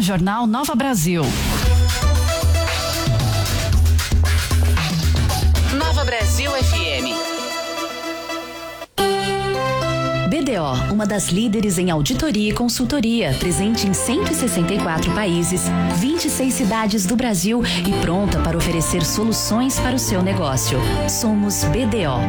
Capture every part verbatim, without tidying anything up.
Jornal Nova Brasil. Nova Brasil F M. B D O, uma das líderes em auditoria e consultoria, presente em cento e sessenta e quatro países, vinte e seis cidades do Brasil e pronta para oferecer soluções para o seu negócio. Somos B D O.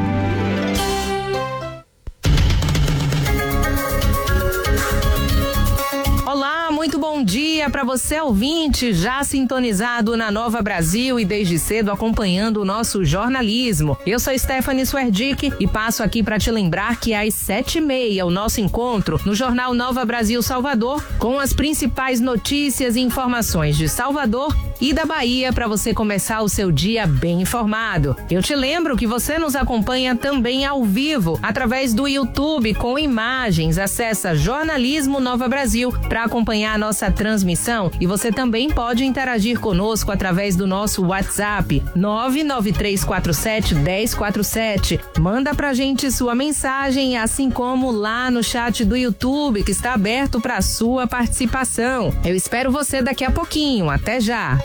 Olá, muito bom dia para você ouvinte, já sintonizado na Nova Brasil e desde cedo acompanhando o nosso jornalismo. Eu sou Stephanie Swerdick e passo aqui para te lembrar que às sete e meia o nosso encontro no Jornal Nova Brasil Salvador com as principais notícias e informações de Salvador e da Bahia para você começar o seu dia bem informado. Eu te lembro que você nos acompanha também ao vivo através do YouTube com imagens. Acessa Jornalismo Nova Brasil para acompanhar a nossa transmissão e você também pode interagir conosco através do nosso WhatsApp nove nove três quatro sete um zero quatro sete. Manda pra gente sua mensagem, assim como lá no chat do YouTube que está aberto para sua participação. Eu espero você daqui a pouquinho. Até já.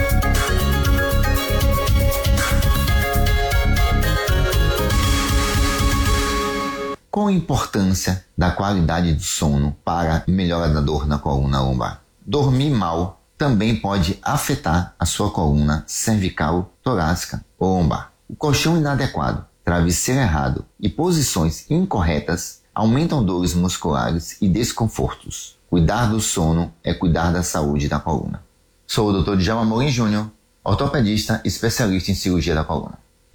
Qual a importância da qualidade do sono para melhora da dor na coluna lombar? Dormir mal também pode afetar a sua coluna cervical, torácica ou lombar. O colchão inadequado, travesseiro errado e posições incorretas aumentam dores musculares e desconfortos. Cuidar do sono é cuidar da saúde da coluna. Sou o doutor Djalma Morim Júnior, ortopedista especialista em cirurgia da coluna.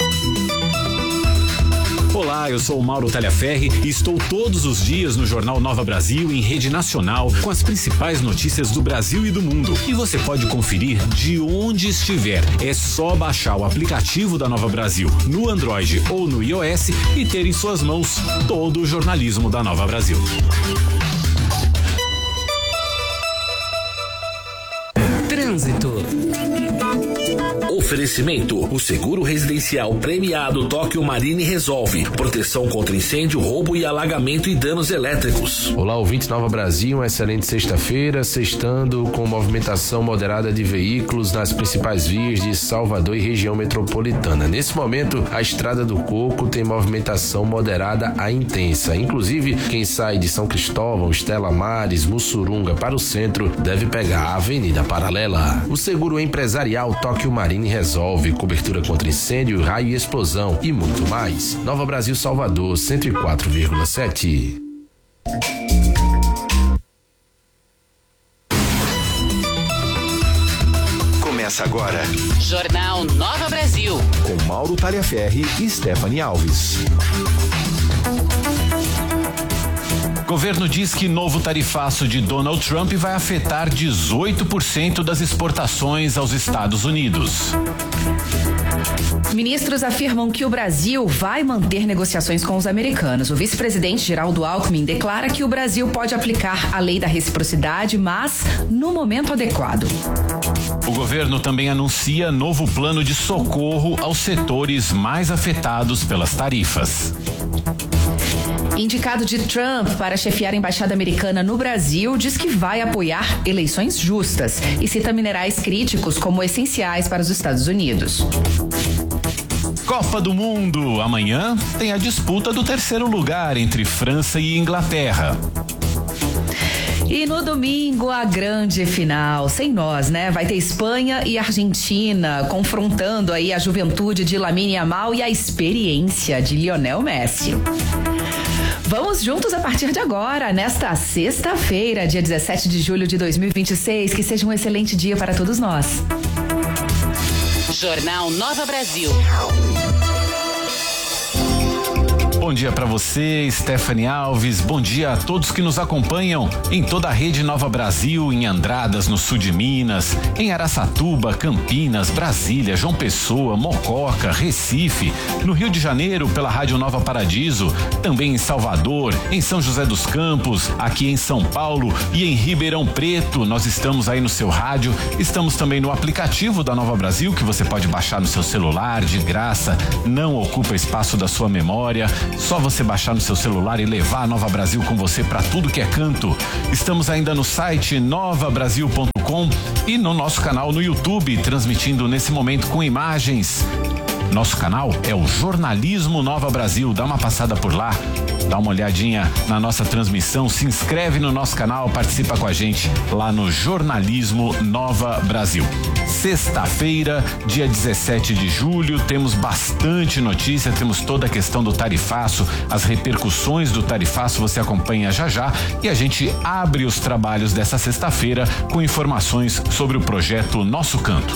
Olá, eu sou o Mauro Talhaferri e estou todos os dias no Jornal Nova Brasil em rede nacional com as principais notícias do Brasil e do mundo. E você pode conferir de onde estiver. É só baixar o aplicativo da Nova Brasil no Android ou no iOS e ter em suas mãos todo o jornalismo da Nova Brasil. Trânsito. Oferecimento: o seguro residencial premiado Tóquio Marine resolve. Proteção contra incêndio, roubo e alagamento e danos elétricos. Olá, ouvinte Nova Brasil, uma excelente sexta-feira, sextando com movimentação moderada de veículos nas principais vias de Salvador e região metropolitana. Nesse momento, a Estrada do Coco tem movimentação moderada a intensa. Inclusive, quem sai de São Cristóvão, Estela Mares, Mussurunga para o centro deve pegar a Avenida Paralela. O seguro empresarial Tóquio Marine resolve, cobertura contra incêndio, raio e explosão e muito mais. Nova Brasil Salvador, cento e quatro vírgula sete. Começa agora Jornal Nova Brasil com Mauro Talhaferri e Stephanie Alves. Governo diz que novo tarifaço de Donald Trump vai afetar dezoito por cento das exportações aos Estados Unidos. Ministros afirmam que o Brasil vai manter negociações com os americanos. O vice-presidente Geraldo Alckmin declara que o Brasil pode aplicar a lei da reciprocidade, mas no momento adequado. O governo também anuncia novo plano de socorro aos setores mais afetados pelas tarifas. Indicado de Trump para chefiar a embaixada americana no Brasil, diz que vai apoiar eleições justas e cita minerais críticos como essenciais para os Estados Unidos. Copa do Mundo. Amanhã tem a disputa do terceiro lugar entre França e Inglaterra. E no domingo, a grande final, sem nós, né? Vai ter Espanha e Argentina confrontando aí a juventude de Lamine Yamal e a experiência de Lionel Messi. Vamos juntos a partir de agora, nesta sexta-feira, dia dezessete de julho de dois mil e vinte e seis. Que seja um excelente dia para todos nós. Jornal Nova Brasil. Bom dia para você, Stephanie Alves. Bom dia a todos que nos acompanham em toda a rede Nova Brasil, em Andradas, no sul de Minas, em Araçatuba, Campinas, Brasília, João Pessoa, Mococa, Recife, no Rio de Janeiro pela Rádio Nova Paradiso, também em Salvador, em São José dos Campos, aqui em São Paulo e em Ribeirão Preto. Nós estamos aí no seu rádio, estamos também no aplicativo da Nova Brasil que você pode baixar no seu celular de graça, não ocupa espaço da sua memória. Só você baixar no seu celular e levar a Nova Brasil com você para tudo que é canto. Estamos ainda no site nova brasil ponto com e no nosso canal no YouTube, transmitindo nesse momento com imagens. Nosso canal é o Jornalismo Nova Brasil. Dá uma passada por lá, dá uma olhadinha na nossa transmissão, se inscreve no nosso canal, participa com a gente lá no Jornalismo Nova Brasil. Sexta-feira, dia dezessete de julho, temos bastante notícia, temos toda a questão do tarifaço, as repercussões do tarifaço, você acompanha já já, e a gente abre os trabalhos dessa sexta-feira com informações sobre o projeto Nosso Canto.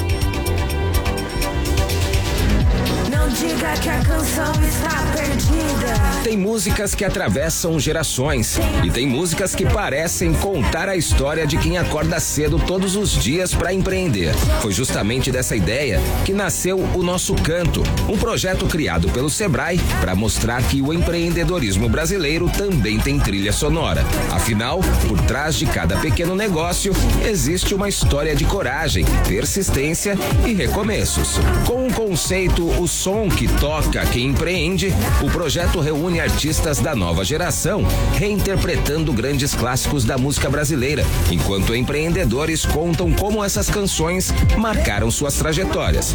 Diga que a canção está perdida. Tem músicas que atravessam gerações e tem músicas que parecem contar a história de quem acorda cedo todos os dias para empreender. Foi justamente dessa ideia que nasceu o Nosso Canto, um projeto criado pelo Sebrae para mostrar que o empreendedorismo brasileiro também tem trilha sonora. Afinal, por trás de cada pequeno negócio existe uma história de coragem, persistência e recomeços. Com o conceito O Som que Toca Quem Empreende, o projeto reúne artistas da nova geração, reinterpretando grandes clássicos da música brasileira, enquanto empreendedores contam como essas canções marcaram suas trajetórias.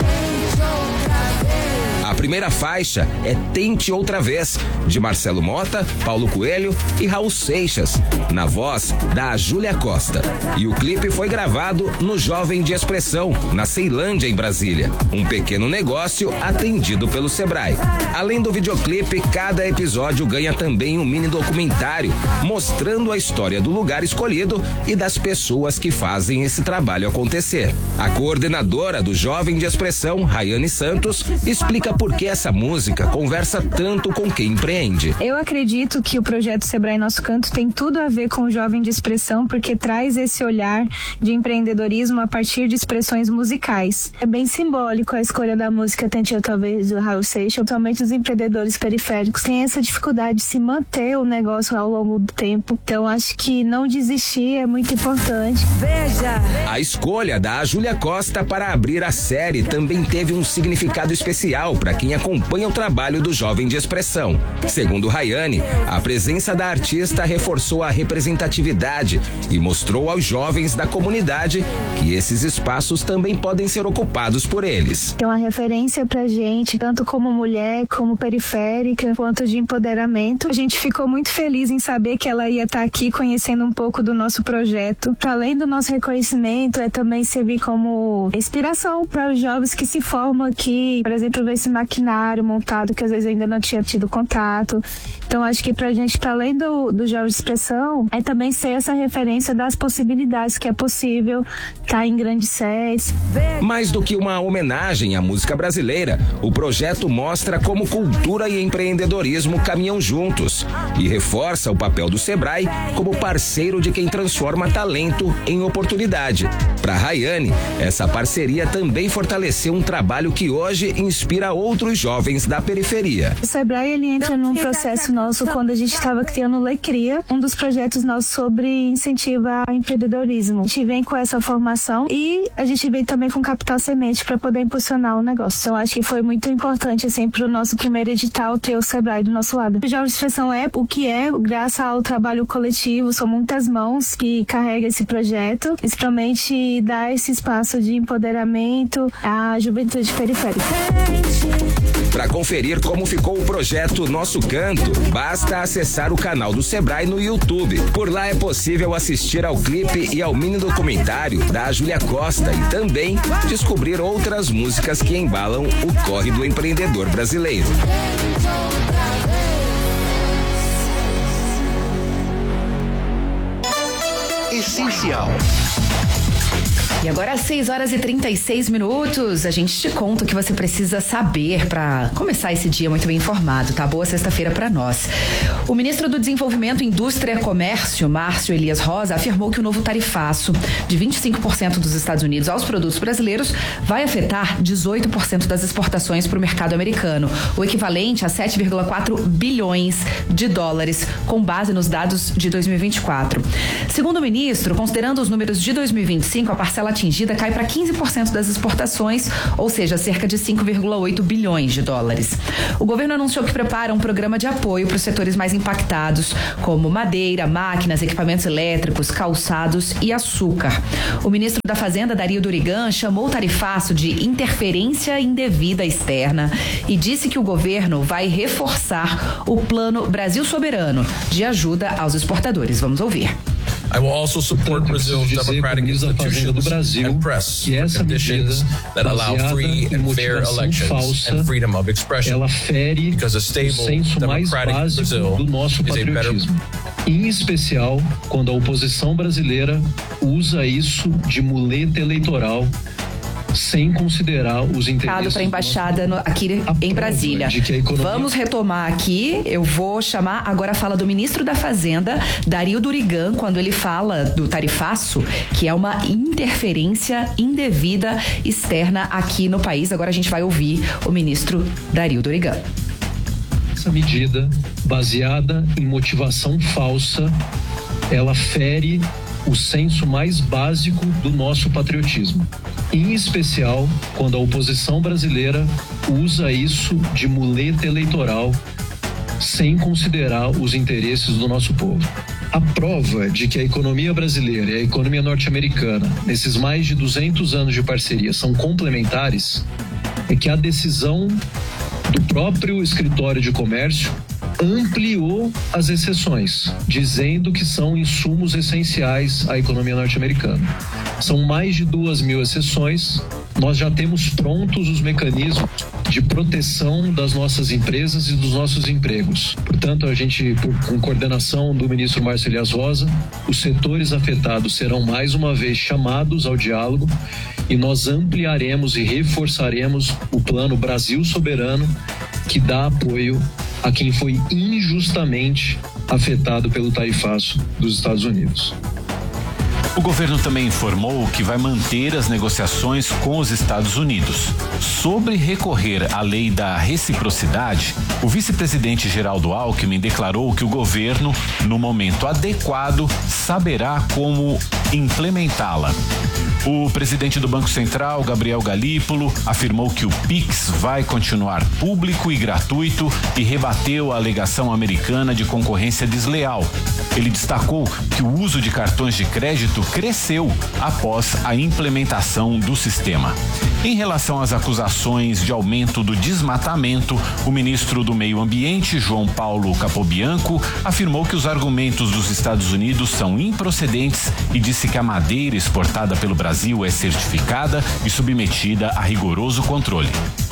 A primeira faixa é Tente Outra Vez, de Marcelo Mota, Paulo Coelho e Raul Seixas, na voz da Júlia Costa. E o clipe foi gravado no Jovem de Expressão, na Ceilândia, em Brasília. Um pequeno negócio atendido pelo Sebrae. Além do videoclipe, cada episódio ganha também um mini documentário, mostrando a história do lugar escolhido e das pessoas que fazem esse trabalho acontecer. A coordenadora do Jovem de Expressão, Rayane Santos, explica por que essa música conversa tanto com quem empreende. Eu acredito que o projeto Sebrae Nosso Canto tem tudo a ver com o Jovem de Expressão, porque traz esse olhar de empreendedorismo a partir de expressões musicais. É bem simbólico a escolha da música Tente Outra Vez, do Raul Seixas. Somente os empreendedores periféricos têm essa dificuldade de se manter o negócio ao longo do tempo. Então acho que não desistir é muito importante. Veja! A escolha da Júlia Costa para abrir a série também teve um significado especial para quem acompanha o trabalho do Jovem de Expressão. Segundo Rayane, a presença da artista reforçou a representatividade e mostrou aos jovens da comunidade que esses espaços também podem ser ocupados por eles. É uma referência pra gente, tanto como mulher, como periférica, quanto de empoderamento. A gente ficou muito feliz em saber que ela ia estar aqui conhecendo um pouco do nosso projeto. Para além do nosso reconhecimento, é também servir como inspiração para os jovens que se formam aqui, por exemplo, ver esse maquinário montado que às vezes ainda não tinha tido contato. Então acho que pra gente, para além do, do Jovem de Expressão, é também ser essa referência das possibilidades que é possível estar em grandes sets. Mais do que uma homenagem à música brasileira, o projeto mostra como cultura e empreendedorismo caminham juntos e reforça o papel do Sebrae como parceiro de quem transforma talento em oportunidade. Para Rayane, essa parceria também fortaleceu um trabalho que hoje inspira outros jovens da periferia. O Sebrae, ele entra num processo nosso quando a gente estava criando o Lecria, um dos projetos nossos sobre incentivo ao empreendedorismo. A gente vem com essa formação e a gente vem também com capital semente para poder impulsionar o negócio. Então acho que foi muito importante assim para o nosso primeiro edital ter o Sebrae do nosso lado. O Jovem de Expressão é o que é, graças ao trabalho coletivo, são muitas mãos que carregam esse projeto, principalmente dar esse espaço de empoderamento à juventude periférica. Para conferir como ficou o projeto Nosso Canto, basta acessar o canal do Sebrae no YouTube. Por lá é possível assistir ao clipe e ao mini documentário da Júlia Costa e também descobrir outras músicas que embalam o corre do empreendedor brasileiro. Essencial. E agora às seis horas e trinta e seis minutos, a gente te conta o que você precisa saber para começar esse dia muito bem informado, tá? Boa sexta-feira para nós. O ministro do Desenvolvimento, Indústria e Comércio, Márcio Elias Rosa, afirmou que o novo tarifaço de vinte e cinco por cento dos Estados Unidos aos produtos brasileiros vai afetar dezoito por cento das exportações para o mercado americano, o equivalente a sete vírgula quatro bilhões de dólares, com base nos dados de dois mil e vinte e quatro. Segundo o ministro, considerando os números de dois mil e vinte e cinco, a parcela atingida cai para quinze por cento das exportações, ou seja, cerca de cinco vírgula oito bilhões de dólares. O governo anunciou que prepara um programa de apoio para os setores mais impactados, como madeira, máquinas, equipamentos elétricos, calçados e açúcar. O ministro da Fazenda, Dario Durigan, chamou o tarifaço de interferência indevida externa e disse que o governo vai reforçar o Plano Brasil Soberano de ajuda aos exportadores. Vamos ouvir. I will also support Brazil's democratic institutions and press for conditions that allow free and fair elections and freedom of expression, because a stable, democratic Brazil is a better... Em especial, quando a oposição brasileira usa isso de muleta eleitoral, sem considerar os interesses para a embaixada no, aqui em Brasília. Economia... Vamos retomar aqui. Eu vou chamar agora a fala do ministro da Fazenda, Dario Durigan, quando ele fala do tarifaço, que é uma interferência indevida externa aqui no país. Agora a gente vai ouvir o ministro Dario Durigan. Essa medida, baseada em motivação falsa, ela fere o senso mais básico do nosso patriotismo. Em especial, quando a oposição brasileira usa isso de muleta eleitoral sem considerar os interesses do nosso povo. A prova de que a economia brasileira e a economia norte-americana, nesses mais de duzentos anos de parceria, são complementares, é que a decisão do próprio escritório de comércio ampliou as exceções, dizendo que são insumos essenciais à economia norte-americana. São mais de duas mil exceções. Nós já temos prontos os mecanismos de proteção das nossas empresas e dos nossos empregos. Portanto, a gente, com coordenação do ministro Márcio Elias Rosa, os setores afetados serão mais uma vez chamados ao diálogo e nós ampliaremos e reforçaremos o Plano Brasil Soberano, que dá apoio a quem foi injustamente afetado pelo tarifaço dos Estados Unidos. O governo também informou que vai manter as negociações com os Estados Unidos. Sobre recorrer à lei da reciprocidade, o vice-presidente Geraldo Alckmin declarou que o governo, no momento adequado, saberá como implementá-la. O presidente do Banco Central, Gabriel Galípolo, afirmou que o Pix vai continuar público e gratuito e rebateu a alegação americana de concorrência desleal. Ele destacou que o uso de cartões de crédito cresceu após a implementação do sistema. Em relação às acusações de aumento do desmatamento, o ministro do Meio Ambiente, João Paulo Capobianco, afirmou que os argumentos dos Estados Unidos são improcedentes e disse que a madeira exportada pelo Brasil é certificada e submetida a rigoroso controle.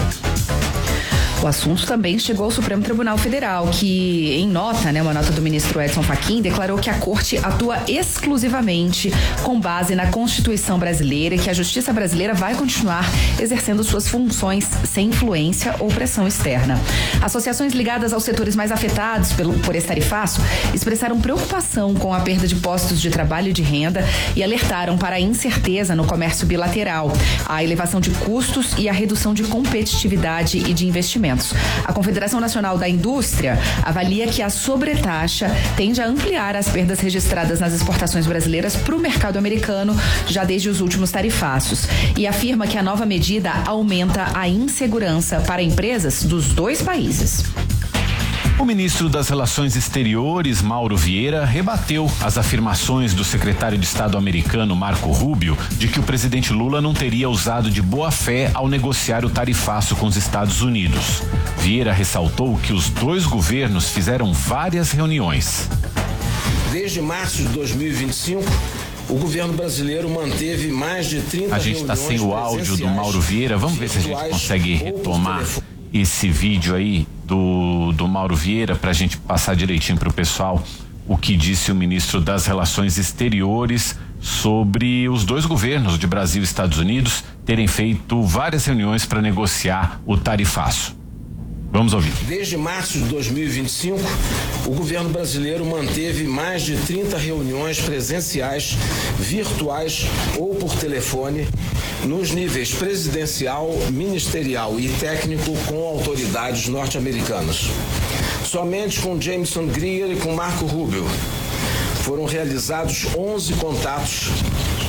O assunto também chegou ao Supremo Tribunal Federal, que, em nota, né, uma nota do ministro Edson Fachin, declarou que a Corte atua exclusivamente com base na Constituição brasileira e que a Justiça brasileira vai continuar exercendo suas funções sem influência ou pressão externa. Associações ligadas aos setores mais afetados pelo, por esse tarifaço expressaram preocupação com a perda de postos de trabalho e de renda e alertaram para a incerteza no comércio bilateral, a elevação de custos e a redução de competitividade e de investimentos. A Confederação Nacional da Indústria avalia que a sobretaxa tende a ampliar as perdas registradas nas exportações brasileiras para o mercado americano já desde os últimos tarifaços e afirma que a nova medida aumenta a insegurança para empresas dos dois países. O ministro das Relações Exteriores, Mauro Vieira, rebateu as afirmações do secretário de Estado americano, Marco Rubio, de que o presidente Lula não teria usado de boa fé ao negociar o tarifaço com os Estados Unidos. Vieira ressaltou que os dois governos fizeram várias reuniões. Desde março de dois mil e vinte e cinco, o governo brasileiro manteve mais de trinta A gente está sem o áudio do Mauro Vieira. Vamos ver se a gente consegue retomar esse vídeo aí do, do Mauro Vieira para a gente passar direitinho para o pessoal o que disse o ministro das Relações Exteriores sobre os dois governos de Brasil e Estados Unidos terem feito várias reuniões para negociar o tarifaço. Vamos ouvir. Desde março de dois mil e vinte e cinco, o governo brasileiro manteve mais de trinta reuniões presenciais, virtuais ou por telefone, nos níveis presidencial, ministerial e técnico com autoridades norte-americanas. Somente com Jameson Greer e com Marco Rubio foram realizados onze contatos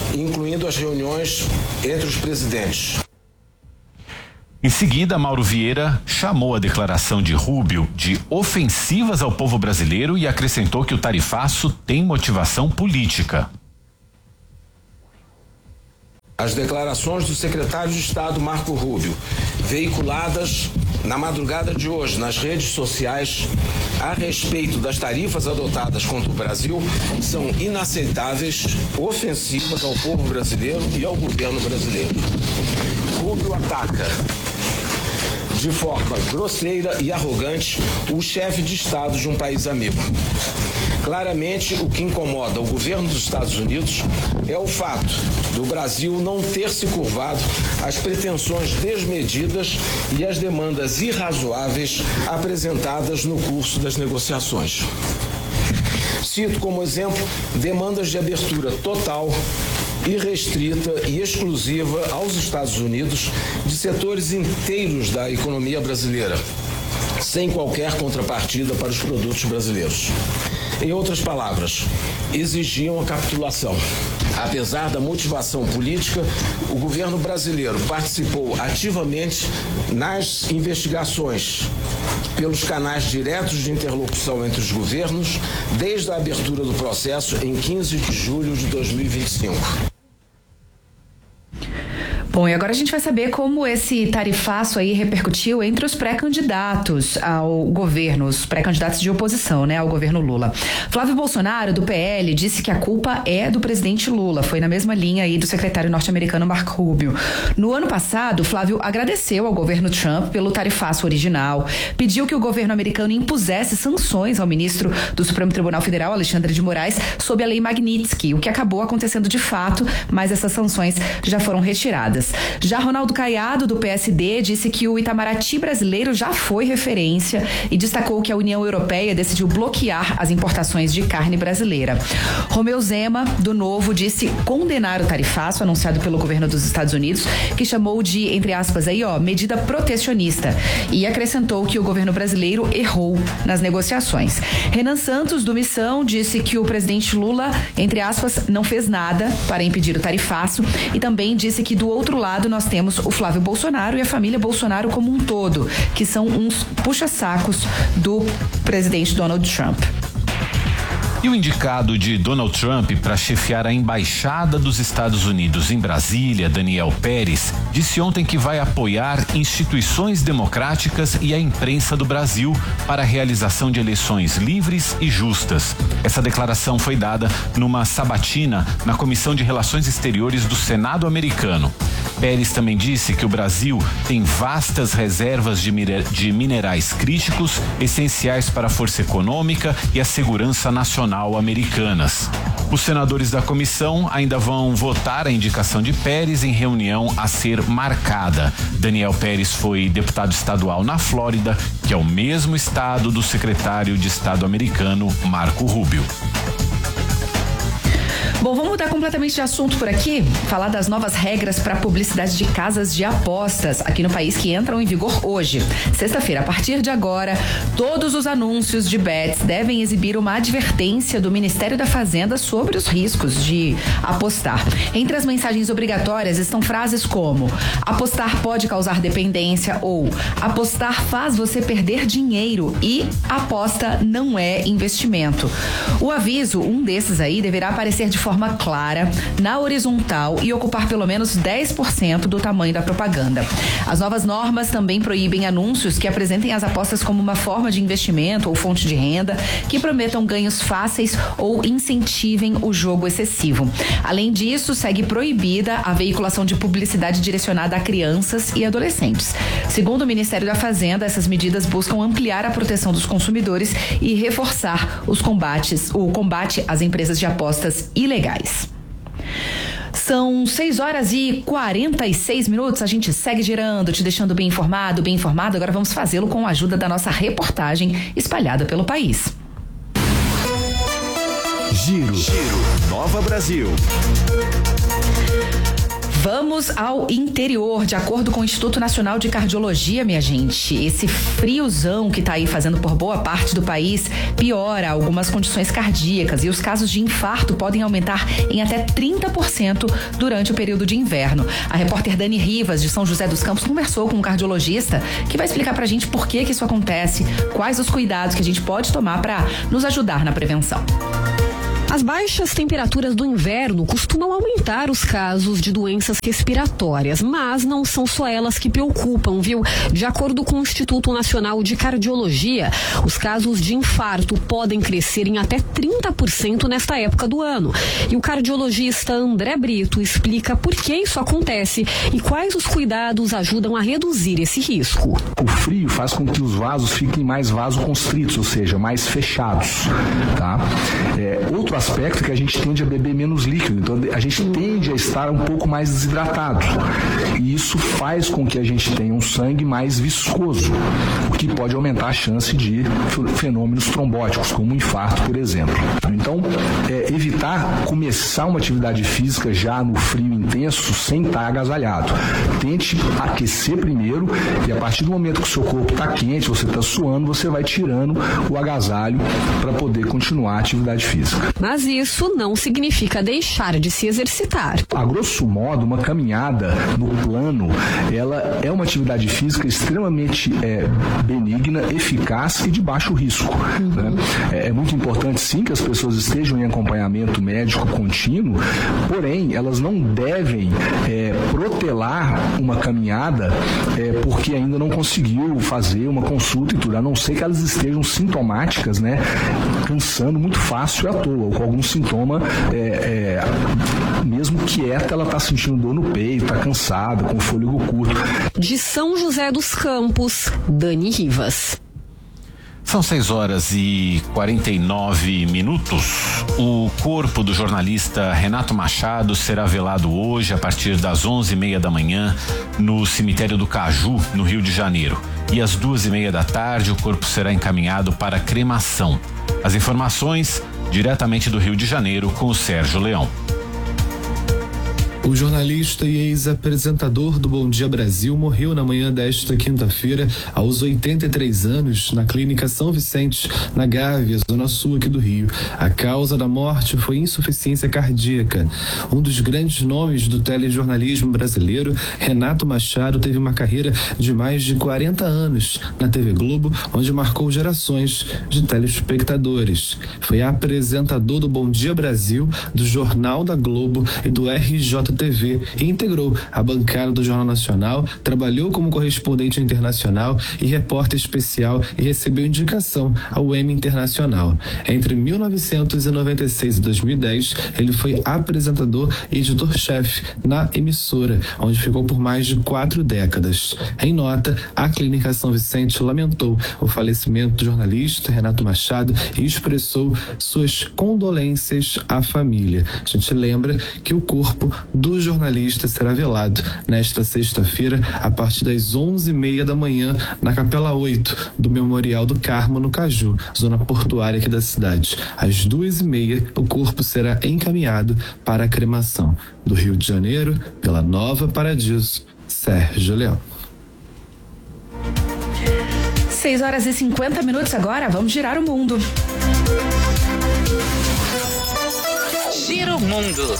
incluindo as reuniões entre os presidentes. Em seguida, Mauro Vieira chamou a declaração de Rubio de ofensivas ao povo brasileiro e acrescentou que o tarifaço tem motivação política. As declarações do secretário de Estado Marco Rubio, veiculadas na madrugada de hoje nas redes sociais a respeito das tarifas adotadas contra o Brasil, são inaceitáveis, ofensivas ao povo brasileiro e ao governo brasileiro. Rubio ataca de forma grosseira e arrogante o chefe de Estado de um país amigo. Claramente, o que incomoda o governo dos Estados Unidos é o fato do Brasil não ter se curvado às pretensões desmedidas e às demandas irrazoáveis apresentadas no curso das negociações. Cito como exemplo demandas de abertura total, irrestrita e exclusiva aos Estados Unidos de setores inteiros da economia brasileira, sem qualquer contrapartida para os produtos brasileiros. Em outras palavras, exigiam a capitulação. Apesar da motivação política, o governo brasileiro participou ativamente nas investigações pelos canais diretos de interlocução entre os governos desde a abertura do processo em quinze de julho de dois mil e vinte e cinco. Bom, e agora a gente vai saber como esse tarifaço aí repercutiu entre os pré-candidatos ao governo, os pré-candidatos de oposição, né, ao governo Lula. Flávio Bolsonaro, do P L, disse que a culpa é do presidente Lula. Foi na mesma linha aí do secretário norte-americano Marco Rubio. No ano passado, Flávio agradeceu ao governo Trump pelo tarifaço original, pediu que o governo americano impusesse sanções ao ministro do Supremo Tribunal Federal, Alexandre de Moraes, sob a lei Magnitsky, o que acabou acontecendo de fato, mas essas sanções já foram retiradas. Já Ronaldo Caiado, do P S D, disse que o Itamaraty brasileiro já foi referência e destacou que a União Europeia decidiu bloquear as importações de carne brasileira. Romeu Zema, do Novo, disse condenar o tarifaço anunciado pelo governo dos Estados Unidos, que chamou de, entre aspas, aí, ó, medida protecionista, e acrescentou que o governo brasileiro errou nas negociações. Renan Santos, do Missão, disse que o presidente Lula, entre aspas, não fez nada para impedir o tarifaço e também disse que do outro lado nós temos o Flávio Bolsonaro e a família Bolsonaro como um todo, que são uns puxa-sacos do presidente Donald Trump. E o indicado de Donald Trump para chefiar a embaixada dos Estados Unidos em Brasília, Daniel Pérez, disse ontem que vai apoiar instituições democráticas e a imprensa do Brasil para a realização de eleições livres e justas. Essa declaração foi dada numa sabatina na Comissão de Relações Exteriores do Senado americano. Pérez também disse que o Brasil tem vastas reservas de, de minerais críticos, essenciais para a força econômica e a segurança nacional americanas. Os senadores da comissão ainda vão votar a indicação de Pérez em reunião a ser marcada. Daniel Pérez foi deputado estadual na Flórida, que é o mesmo estado do secretário de Estado americano Marco Rubio. Bom, vamos mudar completamente de assunto por aqui, falar das novas regras para publicidade de casas de apostas aqui no país que entram em vigor hoje. Sexta-feira, a partir de agora, todos os anúncios de bets devem exibir uma advertência do Ministério da Fazenda sobre os riscos de apostar. Entre as mensagens obrigatórias estão frases como: apostar pode causar dependência, ou apostar faz você perder dinheiro e aposta não é investimento. O aviso, um desses aí, deverá aparecer de forma forma clara, na horizontal e ocupar pelo menos dez por cento do tamanho da propaganda. As novas normas também proíbem anúncios que apresentem as apostas como uma forma de investimento ou fonte de renda, que prometam ganhos fáceis ou incentivem o jogo excessivo. Além disso, segue proibida a veiculação de publicidade direcionada a crianças e adolescentes. Segundo o Ministério da Fazenda, essas medidas buscam ampliar a proteção dos consumidores e reforçar os combates, o combate às empresas de apostas ilegais. São seis horas e quarenta e seis minutos, a gente segue girando, te deixando bem informado, bem informado. Agora vamos fazê-lo com a ajuda da nossa reportagem espalhada pelo país. Giro, Giro, Nova Brasil. Vamos ao interior. De acordo com o Instituto Nacional de Cardiologia, minha gente, esse friozão que tá aí fazendo por boa parte do país piora algumas condições cardíacas e os casos de infarto podem aumentar em até trinta por cento durante o período de inverno. A repórter Dani Rivas, de São José dos Campos, conversou com um cardiologista que vai explicar pra gente por que que isso acontece, quais os cuidados que a gente pode tomar para nos ajudar na prevenção. As baixas temperaturas do inverno costumam aumentar os casos de doenças respiratórias, mas não são só elas que preocupam, viu? De acordo com o Instituto Nacional de Cardiologia, os casos de infarto podem crescer em até trinta por cento nesta época do ano. E o cardiologista André Brito explica por que isso acontece e quais os cuidados ajudam a reduzir esse risco. O frio faz com que os vasos fiquem mais vasoconstritos, ou seja, mais fechados, tá? É, outro aspecto é que a gente tende a beber menos líquido, então a gente tende a estar um pouco mais desidratado e isso faz com que a gente tenha um sangue mais viscoso, o que pode aumentar a chance de fenômenos trombóticos, como um infarto, por exemplo. Então, é, evitar começar uma atividade física já no frio intenso sem estar agasalhado. Tente aquecer primeiro e a partir do momento que o seu corpo está quente, você está suando, você vai tirando o agasalho para poder continuar a atividade física. Mas isso não significa deixar de se exercitar. A grosso modo, uma caminhada no plano, ela é uma atividade física extremamente é, benigna, eficaz e de baixo risco. Uhum. Né? É, é muito importante, sim, que as pessoas estejam em acompanhamento médico contínuo, porém, elas não devem é, protelar uma caminhada é, porque ainda não conseguiu fazer uma consulta e tudo, a não ser que elas estejam sintomáticas, né, cansando muito fácil à toa, ou com algum sintoma, é, é, mesmo quieta, ela está sentindo dor no peito, está cansada, com fôlego curto. De São José dos Campos, Dani Rivas. São seis horas e quarenta e nove minutos. O corpo do jornalista Renato Machado será velado hoje a partir das onze e meia da manhã no cemitério do Caju, no Rio de Janeiro. E às duas e meia da tarde o corpo será encaminhado para cremação. As informações diretamente do Rio de Janeiro com o Sérgio Leão. O jornalista e ex-apresentador do Bom Dia Brasil morreu na manhã desta quinta-feira, aos oitenta e três anos, na Clínica São Vicente, na Gávea, zona sul aqui do Rio. A causa da morte foi insuficiência cardíaca. Um dos grandes nomes do telejornalismo brasileiro, Renato Machado, teve uma carreira de mais de quarenta anos na T V Globo, onde marcou gerações de telespectadores. Foi apresentador do Bom Dia Brasil, do Jornal da Globo e do R J T V e integrou a bancada do Jornal Nacional, trabalhou como correspondente internacional e repórter especial e recebeu indicação ao Emmy Internacional. Entre mil novecentos e noventa e seis e dois mil e dez, ele foi apresentador e editor-chefe na emissora, onde ficou por mais de quatro décadas. Em nota, a Clínica São Vicente lamentou o falecimento do jornalista Renato Machado e expressou suas condolências à família. A gente lembra que o corpo do jornalista será velado nesta sexta-feira a partir das onze e meia da manhã na Capela oito do Memorial do Carmo, no Caju, zona portuária aqui da cidade. Às duas e meia o corpo será encaminhado para a cremação. Do Rio de Janeiro, pela Nova Paradiso, Sérgio Leão. seis horas e cinquenta minutos agora, vamos girar o mundo. Gira o mundo.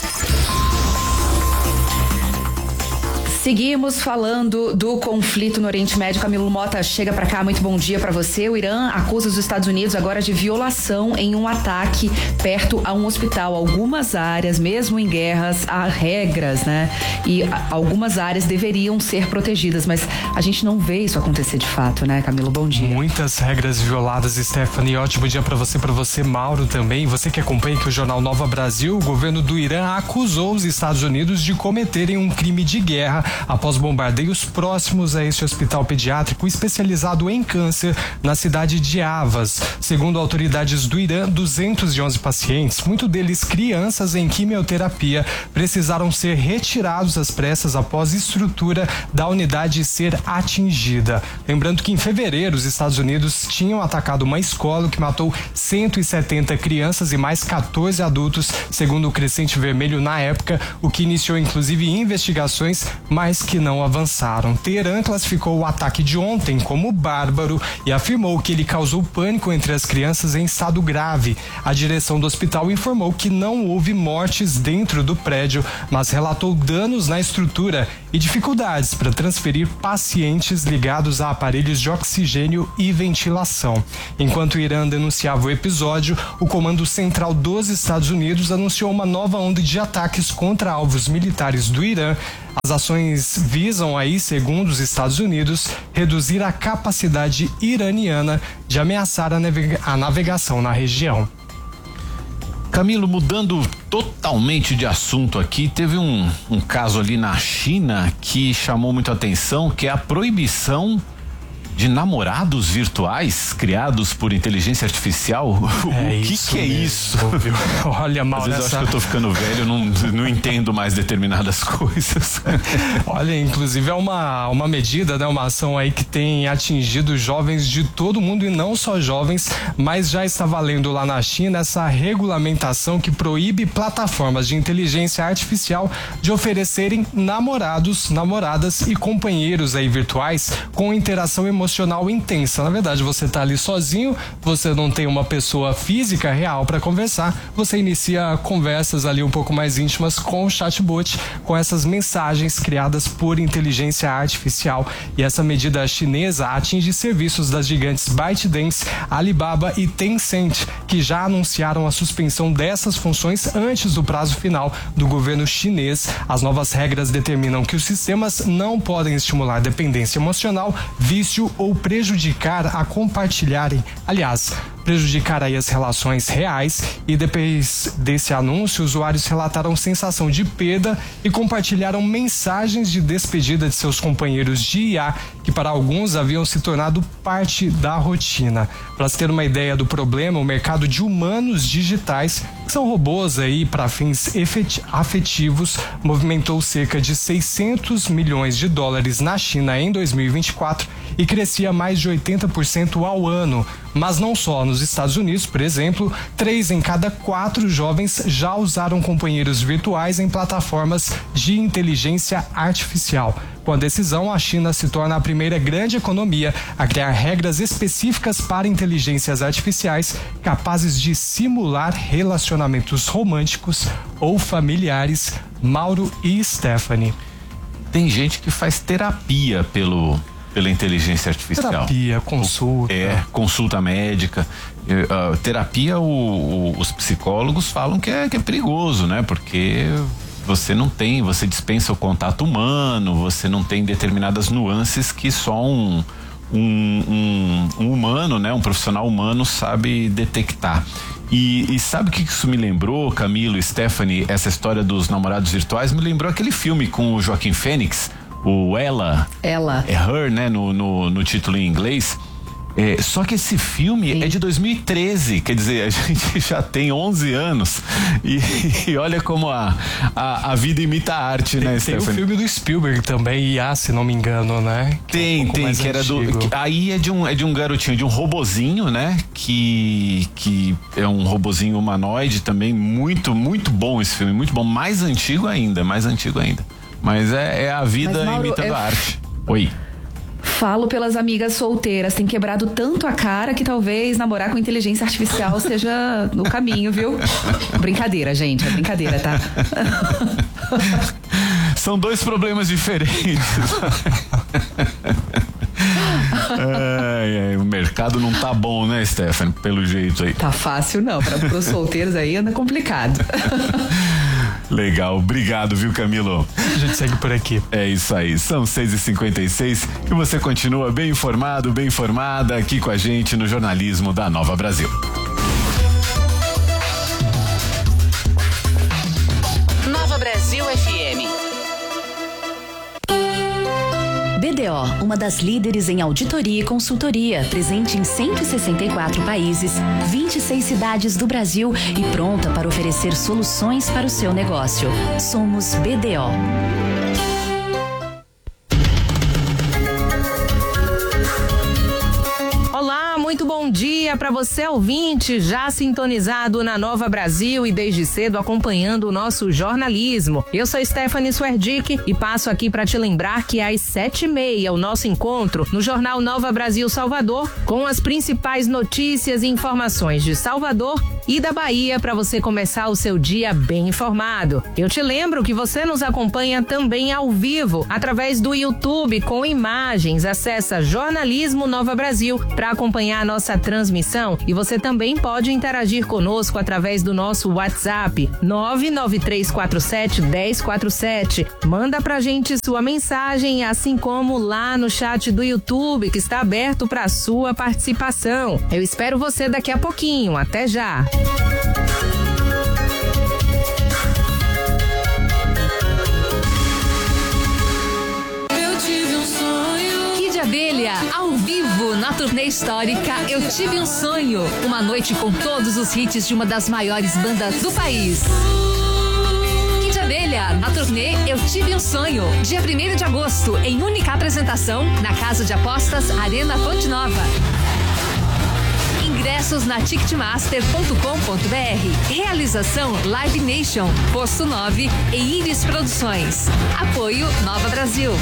Seguimos falando do conflito no Oriente Médio. Camilo Mota chega pra cá, muito bom dia pra você. O Irã acusa os Estados Unidos agora de violação em um ataque perto a um hospital. Algumas áreas, mesmo em guerras, há regras, né? E algumas áreas deveriam ser protegidas, mas a gente não vê isso acontecer de fato, né, Camilo? Bom dia. Muitas regras violadas, Stephanie. Ótimo dia pra você, pra você, Mauro, também. Você que acompanha aqui o Jornal Nova Brasil, o governo do Irã acusou os Estados Unidos de cometerem um crime de guerra após bombardeios próximos a este hospital pediátrico especializado em câncer na cidade de Havas. Segundo autoridades do Irã, duzentos e onze pacientes, muitos deles crianças em quimioterapia, precisaram ser retirados às pressas após a estrutura da unidade ser atingida. Lembrando que em fevereiro os Estados Unidos tinham atacado uma escola que matou cento e setenta crianças e mais quatorze adultos, segundo o Crescente Vermelho na época, o que iniciou inclusive investigações, mas que não avançaram. Teherã classificou o ataque de ontem como bárbaro e afirmou que ele causou pânico entre as crianças em estado grave. A direção do hospital informou que não houve mortes dentro do prédio, mas relatou danos na estrutura e dificuldades para transferir pacientes ligados a aparelhos de oxigênio e ventilação. Enquanto o Irã denunciava o episódio, o Comando Central dos Estados Unidos anunciou uma nova onda de ataques contra alvos militares do Irã. As ações visam aí, segundo os Estados Unidos, reduzir a capacidade iraniana de ameaçar a, navega- a navegação na região. Camilo, mudando totalmente de assunto aqui, teve um, um caso ali na China que chamou muito a atenção, que é a proibição de namorados virtuais criados por inteligência artificial. É o que isso que é mesmo, isso? Viu? Olha, mal Às vezes nessa... eu acho que eu tô ficando velho, não, não entendo mais determinadas coisas. Olha, inclusive é uma, uma medida, né, uma ação aí que tem atingido jovens de todo mundo e não só jovens, mas já está valendo lá na China essa regulamentação que proíbe plataformas de inteligência artificial de oferecerem namorados, namoradas e companheiros aí virtuais com interação emocional intensa. Na verdade, você tá ali sozinho, você não tem uma pessoa física real para conversar, você inicia conversas ali um pouco mais íntimas com o chatbot, com essas mensagens criadas por inteligência artificial. E essa medida chinesa atinge serviços das gigantes ByteDance, Alibaba e Tencent, que já anunciaram a suspensão dessas funções antes do prazo final do governo chinês. As novas regras determinam que os sistemas não podem estimular dependência emocional, vício ou prejudicar a compartilharem, aliás, prejudicar aí as relações reais. E depois desse anúncio, usuários relataram sensação de perda e compartilharam mensagens de despedida de seus companheiros de I A, que para alguns haviam se tornado parte da rotina. Para se ter uma ideia do problema, o mercado de humanos digitais, que são robôs aí para fins afetivos, movimentou cerca de seiscentos milhões de dólares na China em dois mil e vinte e quatro e crescia mais de oitenta por cento ao ano. Mas não só. Nos Estados Unidos, por exemplo, três em cada quatro jovens já usaram companheiros virtuais em plataformas de inteligência artificial. Com a decisão, a China se torna a primeira grande economia a criar regras específicas para inteligências artificiais capazes de simular relacionamentos românticos ou familiares. Mauro e Stephanie. Tem gente que faz terapia pelo pela inteligência artificial. Terapia, consulta. É, consulta médica. Uh, terapia, o, o, os psicólogos falam que é, que é perigoso, né? Porque você não tem, você dispensa o contato humano, você não tem determinadas nuances que só um, um, um, um humano, né? Um profissional humano sabe detectar. E, e sabe o que isso me lembrou, Camilo e Stephanie, essa história dos namorados virtuais? Me lembrou aquele filme com o Joaquim Fênix, o Ela. Ela. É Her, né? No, no, no título em inglês. É, só que esse filme Sim. é de dois mil e treze, quer dizer, a gente já tem onze anos e, e olha como a, a, a vida imita a arte, tem, né, tem Stephanie? Tem o filme do Spielberg também, I A, se não me engano, né? Que tem, é um tem, que era antigo. do... Que, aí é de, um, é de um garotinho, de um robozinho, né? Que, que é um robozinho humanoide também, muito, muito bom esse filme, muito bom, mais antigo ainda, mais antigo ainda. Mas é, é a vida Mas, Mauro, imitando é... a arte. Oi. Falo pelas amigas solteiras, tem quebrado tanto a cara que talvez namorar com inteligência artificial seja no caminho, viu? Brincadeira, gente, é brincadeira, tá? São dois problemas diferentes. é, é, o mercado não tá bom, né, Stephanie? Pelo jeito aí. Tá fácil não, para os solteiros aí anda complicado. Legal, obrigado, viu, Camilo? A gente segue por aqui. É isso aí, são seis e cinquenta e seis e você continua bem informado, bem informada aqui com a gente no jornalismo da Nova Brasil. Nova Brasil F M. B D O, uma das líderes em auditoria e consultoria, presente em cento e sessenta e quatro países, vinte e seis cidades do Brasil e pronta para oferecer soluções para o seu negócio. Somos B D O. Olá, muito bom dia para você ouvinte, já sintonizado na Nova Brasil e desde cedo acompanhando o nosso jornalismo. Eu sou Stephanie Swerdick e passo aqui para te lembrar que às sete e meia o nosso encontro no Jornal Nova Brasil Salvador com as principais notícias e informações de Salvador e da Bahia para você começar o seu dia bem informado. Eu te lembro que você nos acompanha também ao vivo através do YouTube com imagens. Acessa Jornalismo Nova Brasil para acompanhar a nossa transmissão e você também pode interagir conosco através do nosso WhatsApp nove nove três quatro sete um zero quatro sete. Manda pra gente sua mensagem, assim como lá no chat do YouTube que está aberto para sua participação. Eu espero você daqui a pouquinho. Até já! Abelha, ao vivo na turnê histórica Eu Tive um Sonho, uma noite com todos os hits de uma das maiores bandas do país. Kid Abelha, na turnê Eu Tive um Sonho, dia primeiro de agosto, em única apresentação na Casa de Apostas Arena Fonte Nova. Ingressos na ticketmaster ponto com ponto b r. Realização Live Nation, Posto nove e Iris Produções. Apoio Nova Brasil.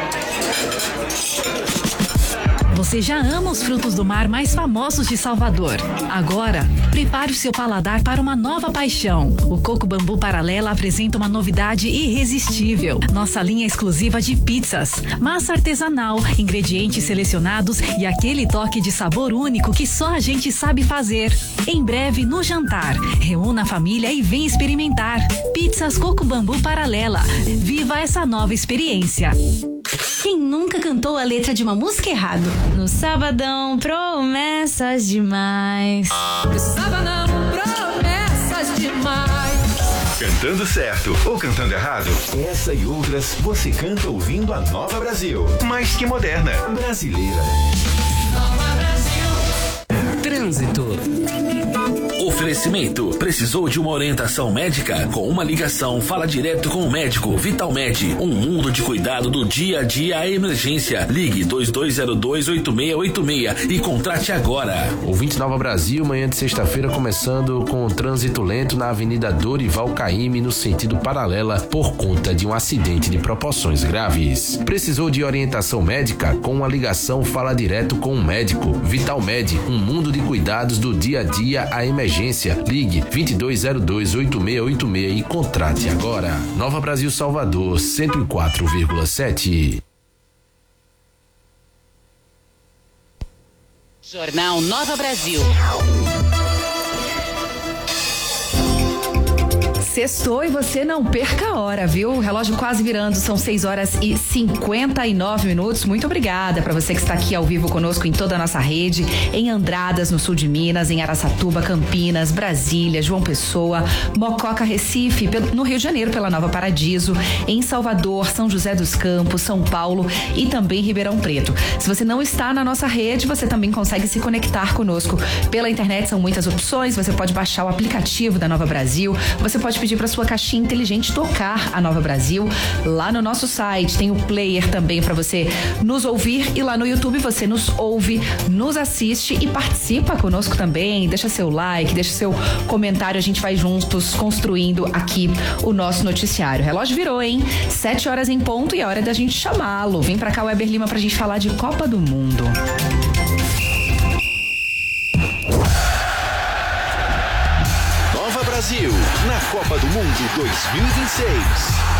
Você já ama os frutos do mar mais famosos de Salvador. Agora, prepare o seu paladar para uma nova paixão. O Coco Bambu Paralela apresenta uma novidade irresistível. Nossa linha exclusiva de pizzas. Massa artesanal, ingredientes selecionados e aquele toque de sabor único que só a gente sabe fazer. Em breve no jantar. Reúna a família e vem experimentar. Pizzas Coco Bambu Paralela. Viva essa nova experiência. Quem nunca cantou a letra de uma música errado? No sabadão, promessas demais. No sabadão, promessas demais. Cantando certo ou cantando errado? Essa e outras você canta ouvindo a Nova Brasil. Mais que moderna, brasileira. Nova Brasil. Trânsito. Oferecimento. Precisou de uma orientação médica? Com uma ligação, fala direto com o médico. Vitalmed, um mundo de cuidado do dia a dia à emergência. Ligue dois dois zero dois oito seis oito seis e contrate agora. Ouvinte Nova Brasil, manhã de sexta-feira começando com trânsito lento na Avenida Dorival Caymmi no sentido paralela por conta de um acidente de proporções graves. Precisou de orientação médica? Com uma ligação, fala direto com o médico. Vitalmed, um mundo de cuidados do dia a dia à emergência. Ligue dois dois zero dois oito seis oito seis e contrate agora. Nova Brasil Salvador, cento e quatro vírgula sete. Jornal Nova Brasil. Sextou e você não perca a hora, viu? O relógio quase virando, são seis horas e cinquenta e nove minutos. Muito obrigada para você que está aqui ao vivo conosco em toda a nossa rede, em Andradas, no sul de Minas, em Araçatuba, Campinas, Brasília, João Pessoa, Mococa, Recife, no Rio de Janeiro, pela Nova Paradiso, em Salvador, São José dos Campos, São Paulo e também Ribeirão Preto. Se você não está na nossa rede, você também consegue se conectar conosco pela internet, são muitas opções. Você pode baixar o aplicativo da Nova Brasil, você pode pedir para sua caixinha inteligente tocar a Nova Brasil lá no nosso site. Tem o player também para você nos ouvir e lá no YouTube você nos ouve, nos assiste e participa conosco também. Deixa seu like, deixa seu comentário, a gente vai juntos construindo aqui o nosso noticiário. O relógio virou, hein? Sete horas em ponto e é hora da gente chamá-lo. Vem pra cá, Weber Lima, pra gente falar de Copa do Mundo. Brasil, na Copa do Mundo dois mil e vinte e seis.